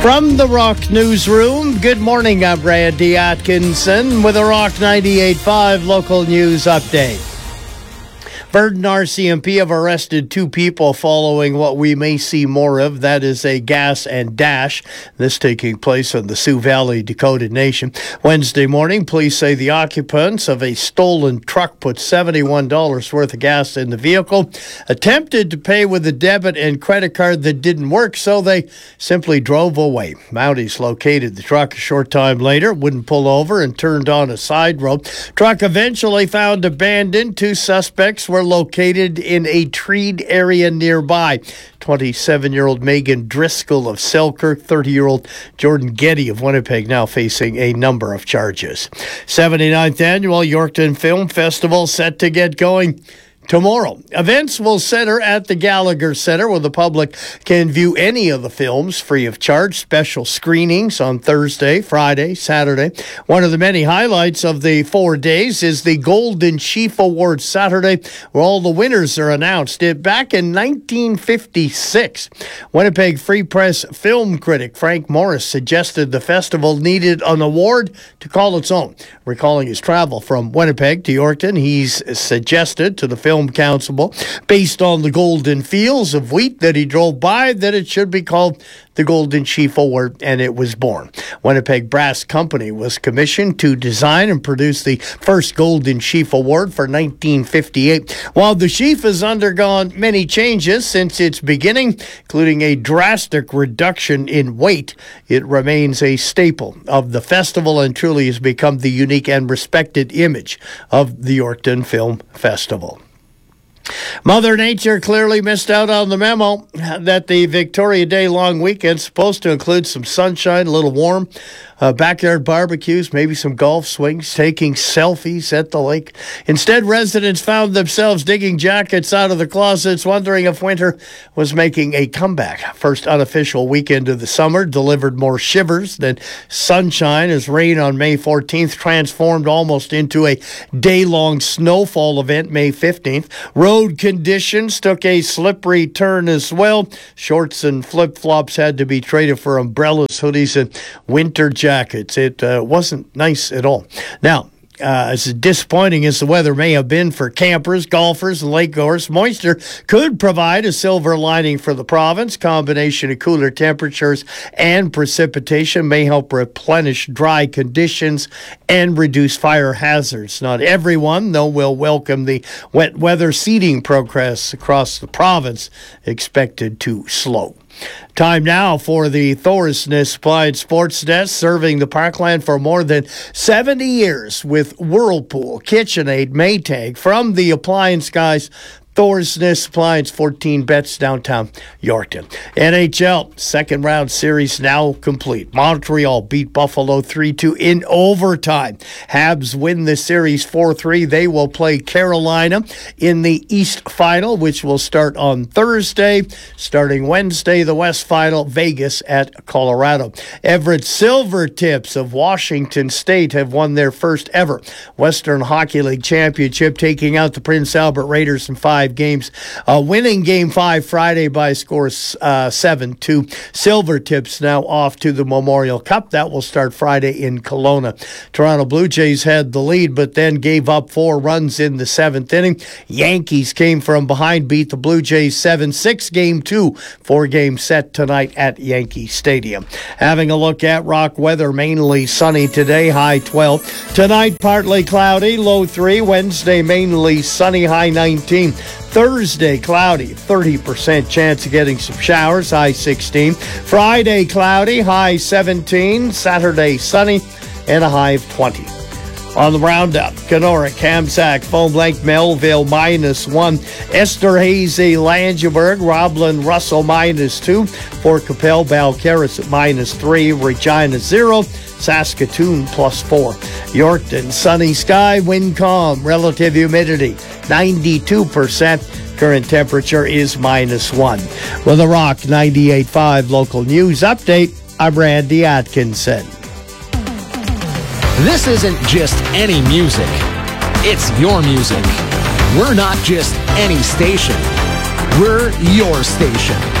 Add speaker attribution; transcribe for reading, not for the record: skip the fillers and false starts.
Speaker 1: From the Rock Newsroom, good morning. I'm Randy Atkinson with a Rock 98.5 local news update. Virden RCMP have arrested two people following what we may see more of. That is a gas and dash. This taking place in the Sioux Valley, Dakota Nation. Wednesday morning, police say the occupants of a stolen truck put $71 worth of gas in the vehicle, attempted to pay with a debit and credit card that didn't work, so they simply drove away. Mounties located the truck a short time later, wouldn't pull over, and turned on a side road. Truck eventually found abandoned. Two suspects were located in a treed area nearby. 27-year-old Megan Driscoll of Selkirk, 30-year-old Jordan Getty of Winnipeg now facing a number of charges. 79th Annual Yorkton Film Festival set to get going tomorrow. Events will center at the Gallagher Center, where the public can view any of the films free of charge. Special screenings on Thursday, Friday, Saturday. One of the many highlights of the 4 days is the Golden Chief Award Saturday, where all the winners are announced. Back in 1956, Winnipeg Free Press film critic Frank Morris suggested the festival needed an award to call its own. Recalling his travel from Winnipeg to Yorkton, he's suggested to the Film Council, based on the golden fields of wheat that he drove by, that it should be called the Golden Chief Award, and it was born. Winnipeg Brass Company was commissioned to design and produce the first Golden Chief Award for 1958. While the Chief has undergone many changes since its beginning, including a drastic reduction in weight, it remains a staple of the festival and truly has become the unique and respected image of the Yorkton Film Festival. Mother Nature clearly missed out on the memo that the Victoria Day long weekend's supposed to include some sunshine, a little warm, backyard barbecues, maybe some golf swings, taking selfies at the lake. Instead, residents found themselves digging jackets out of the closets, wondering if winter was making a comeback. First unofficial weekend of the summer delivered more shivers than sunshine, as rain on May 14th transformed almost into a day-long snowfall event May 15th. Road conditions took a slippery turn as well. Shorts and flip-flops had to be traded for umbrellas, hoodies, and winter jackets. It wasn't nice at all. Now, as disappointing as the weather may have been for campers, golfers, and lakegoers, moisture could provide a silver lining for the province. Combination of cooler temperatures and precipitation may help replenish dry conditions and reduce fire hazards. Not everyone, though, will welcome the wet weather seeding progress across the province, expected to slow. Time now for the Thorsness Applied Sports Desk, serving the Parkland for more than 70 years with Whirlpool, KitchenAid, Maytag. From the appliance guys, Thorsness Appliance, 14 bets downtown Yorkton. NHL second round series now complete. Montreal beat Buffalo 3-2 in overtime. Habs win the series 4-3. They will play Carolina in the East Final, which will start on Thursday. Starting Wednesday, the West Final, Vegas at Colorado. Everett Silvertips of Washington State have won their first ever Western Hockey League championship, taking out the Prince Albert Raiders in 5 games, winning Game 5 Friday by a score 7-2. Silvertips now off to the Memorial Cup. That will start Friday in Kelowna. Toronto Blue Jays had the lead, but then gave up 4 runs in the 7th inning. Yankees came from behind, beat the Blue Jays 7-6. Game 2, 4-game set tonight at Yankee Stadium. Having a look at rock weather, mainly sunny today, high 12. Tonight, partly cloudy, low 3. Wednesday, mainly sunny, high 19. Thursday, cloudy, 30% chance of getting some showers, high 16. Friday, cloudy, high 17. Saturday, sunny, and a high of 20. On the roundup, Kenora, Kamsack, Foam Lake, Melville, -1. Esterhazy, Langeberg, Roblin, Russell, -2. Fort Capel, Balcarres at -3. Regina, 0. Saskatoon, +4. Yorkton, sunny sky, wind calm, relative humidity, 92%. Current temperature is -1. With a Rock 98.5 local news update, I'm Randy Atkinson.
Speaker 2: This isn't just any music. It's your music. We're not just any station. We're your station.